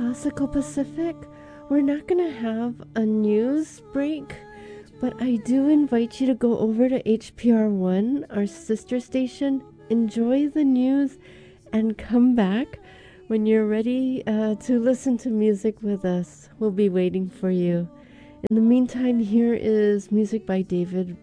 Classical Pacific. We're not going to have a news break, but I do invite you to go over to HPR1, our sister station, enjoy the news, and come back when you're ready to listen to music with us. We'll be waiting for you. In the meantime, here is music by David